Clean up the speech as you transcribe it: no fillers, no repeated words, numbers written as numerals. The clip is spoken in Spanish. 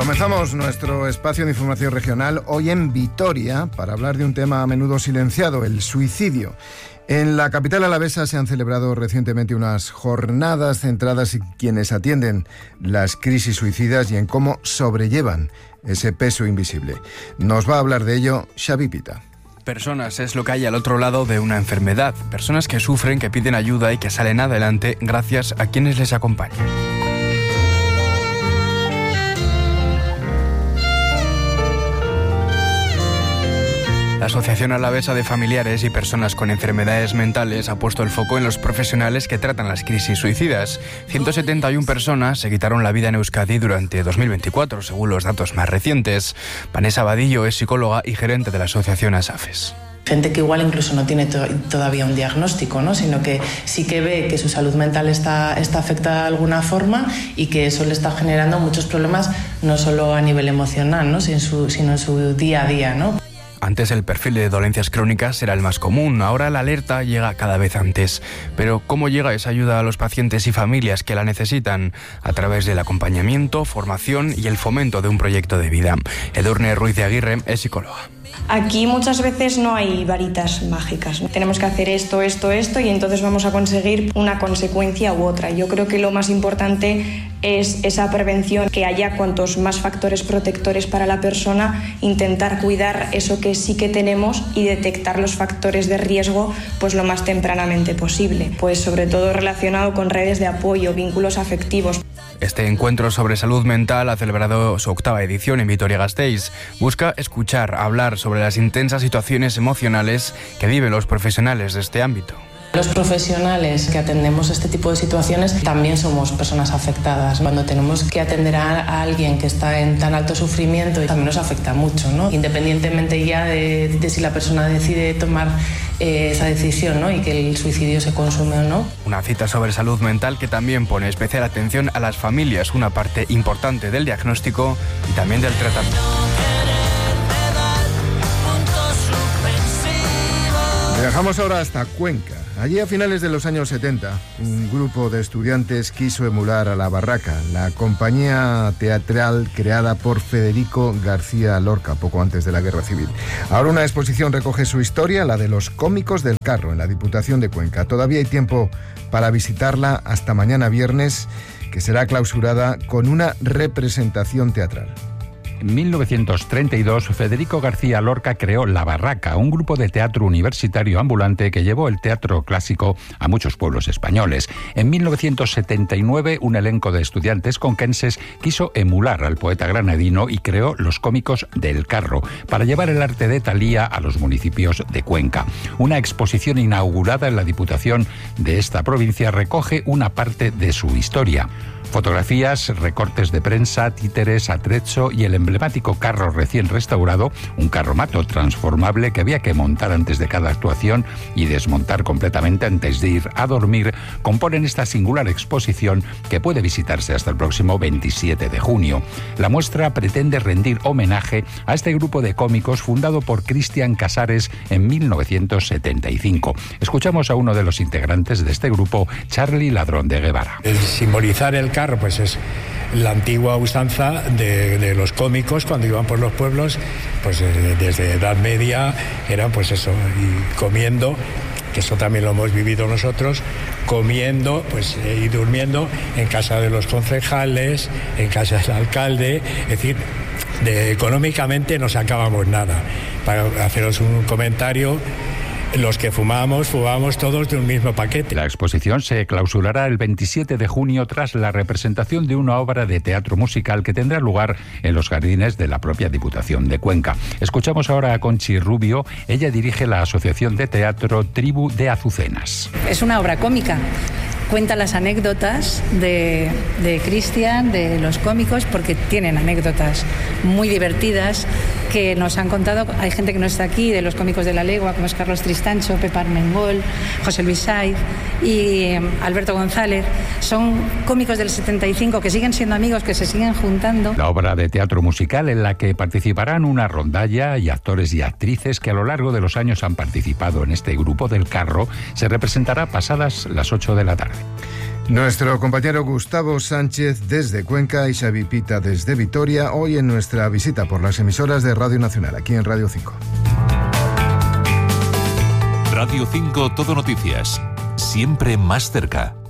Comenzamos nuestro espacio de información regional hoy en Vitoria para hablar de un tema a menudo silenciado, el suicidio. En la capital alavesa se han celebrado recientemente unas jornadas centradas en quienes atienden las crisis suicidas y en cómo sobrellevan ese peso invisible. Nos va a hablar de ello Xavi Pita. Personas es lo que hay al otro lado de una enfermedad. Personas que sufren, que piden ayuda y que salen adelante gracias a quienes les acompañan. La Asociación Alavesa de Familiares y Personas con Enfermedades Mentales ha puesto el foco en los profesionales que tratan las crisis suicidas. 171 personas se quitaron la vida en Euskadi durante 2024, según los datos más recientes. Vanessa Vadillo es psicóloga y gerente de la Asociación ASAFES. Gente que igual incluso no tiene todavía un diagnóstico, ¿no? Sino que sí que ve que su salud mental está afectada de alguna forma y que eso le está generando muchos problemas, no solo a nivel emocional, ¿no? sino en su día a día, ¿no? Antes el perfil de dolencias crónicas era el más común, ahora la alerta llega cada vez antes. Pero ¿cómo llega esa ayuda a los pacientes y familias que la necesitan? A través del acompañamiento, formación y el fomento de un proyecto de vida. Edurne Ruiz de Aguirre es psicóloga. Aquí muchas veces no hay varitas mágicas. Tenemos que hacer esto y entonces vamos a conseguir una consecuencia u otra. Yo creo que lo más importante es esa prevención, que haya cuantos más factores protectores para la persona, intentar cuidar eso que sí que tenemos y detectar los factores de riesgo pues lo más tempranamente posible. Pues sobre todo relacionado con redes de apoyo, vínculos afectivos. Este encuentro sobre salud mental ha celebrado su 8ª edición en Vitoria-Gasteiz. Busca escuchar, hablar sobre las intensas situaciones emocionales que viven los profesionales de este ámbito. Los profesionales que atendemos este tipo de situaciones también somos personas afectadas. Cuando tenemos que atender a alguien que está en tan alto sufrimiento, también nos afecta mucho, ¿no? Independientemente ya de si la persona decide tomar esa decisión, ¿no? Y que el suicidio se consume o no. Una cita sobre salud mental que también pone especial atención a las familias, una parte importante del diagnóstico y también del tratamiento. Viajamos ahora hasta Cuenca. Allí, a finales de los años 70, un grupo de estudiantes quiso emular a La Barraca, la compañía teatral creada por Federico García Lorca poco antes de la Guerra Civil. Ahora una exposición recoge su historia, la de los cómicos del Carro, en la Diputación de Cuenca. Todavía hay tiempo para visitarla hasta mañana viernes, que será clausurada con una representación teatral. En 1932, Federico García Lorca creó La Barraca, un grupo de teatro universitario ambulante que llevó el teatro clásico a muchos pueblos españoles. En 1979, un elenco de estudiantes conquenses quiso emular al poeta granadino y creó Los Cómicos del Carro, para llevar el arte de Thalía a los municipios de Cuenca. Una exposición inaugurada en la Diputación de esta provincia recoge una parte de su historia. Fotografías, recortes de prensa, títeres, atrecho y el emblemático carro recién restaurado, un carromato transformable que había que montar antes de cada actuación y desmontar completamente antes de ir a dormir, componen esta singular exposición que puede visitarse hasta el próximo 27 de junio. La muestra pretende rendir homenaje a este grupo de cómicos fundado por Cristian Casares en 1975. Escuchamos a uno de los integrantes de este grupo, Charly Ladrón de Guevara. El simbolizar el carro pues es la antigua usanza de los cómicos cuando iban por los pueblos, pues desde Edad Media eran pues eso, y comiendo, que eso también lo hemos vivido nosotros, comiendo pues y durmiendo en casa de los concejales, en casa del alcalde, es decir, económicamente no sacábamos nada. Para haceros un comentario, los que fumábamos todos de un mismo paquete. La exposición se clausurará el 27 de junio tras la representación de una obra de teatro musical que tendrá lugar en los jardines de la propia Diputación de Cuenca. Escuchamos ahora a Conchi Rubio. Ella dirige la Asociación de Teatro Tribu de Azucenas. Es una obra cómica. Cuenta las anécdotas de Cristian, de los cómicos, porque tienen anécdotas muy divertidas que nos han contado. Hay gente que no está aquí, de los cómicos de la legua, como es Carlos Tristancho, Pepa Armengol, José Luis Saiz y Alberto González. Son cómicos del 75 que siguen siendo amigos, que se siguen juntando. La obra de teatro musical en la que participarán una rondalla y actores y actrices que a lo largo de los años han participado en este grupo del Carro se representará pasadas las 8 de la tarde. Nuestro compañero Gustavo Sánchez desde Cuenca y Xavi Pita desde Vitoria, hoy en nuestra visita por las emisoras de Radio Nacional, aquí en Radio 5. Radio 5 Todo Noticias, siempre más cerca.